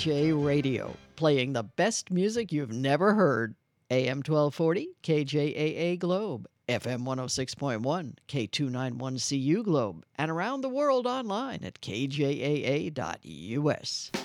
KJ Radio, playing the best music you've never heard. AM 1240, KJAA Globe, FM 106.1, K291CU Globe, and around the world online at kjaa.us.